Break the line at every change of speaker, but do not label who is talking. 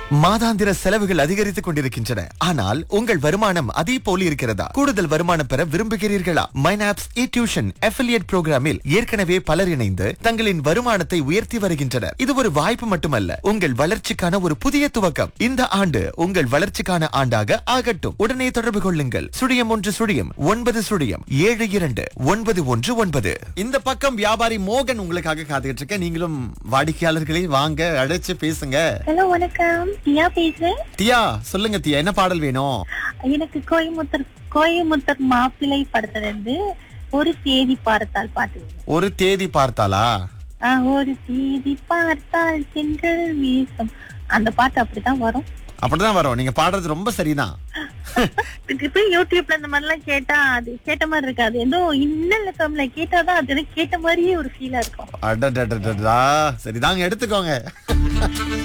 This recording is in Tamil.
மாதாந்திர செலவுகள் அதிகரித்துக் கொண்டிருக்கின்றன. ஆனால் உங்கள் வருமானம் அதே போல இருக்கிறதா? கூடுதல் வருமானம் பெற விரும்புகிறீர்களா? மைனாப்ஸ் டியூஷன் அஃபிலியேட் புரோகிராமில் ஏற்கனவே பலர் இணைந்து தங்களின் வருமானத்தை உயர்த்தி வருகின்றனர். இது ஒரு வாய்ப்பு மட்டுமல்ல, உங்கள் வளர்ச்சிக்கான ஒரு புதிய துவக்கம். இந்த ஆண்டு உங்கள் வளர்ச்சிக்கான ஆண்டாக ஆகட்டும். உடனே தொடர்பு கொள்ளுங்கள். 0109729119. இந்த பக்கம் வியாபாரி மோகன் உங்களுக்காக காத்துக்கிட்டு இருக்க. நீங்களும் வாடிக்கையாளர்களை வாங்க அழைச்சு பேசுங்க.
ஹலோ, வணக்கம். தியா பேசுறேன்.
தியா, சொல்லுங்க தியா, என்ன பாடல் வேணும்?
எனக்கு கோயமுத்தர் மாப்பிள்ளை படத்துல இருந்து ஒரு தேதி பார்த்தால் பாட்டு வேணும்.
ஒரு தேதி பார்த்தாலா?
ஒரு தேதி பார்த்தால் சென்றல் வீசம், அந்த பாட்டு அப்படிதான் வரும்.
அப்படிதான் வரும். நீங்க பாடுறது ரொம்ப சரிதான்.
இப்ப யூடியூப்ல இந்த மாதிரி எல்லாம் கேட்டா அது கேட்ட மாதிரி இருக்காது. ஏதோ இன்னும் கேட்டாதான் அது கேட்ட மாதிரியே ஒரு ஃபீலா இருக்கும்.
அடடடடா, சரிதாங்க, எடுத்துக்கோங்க.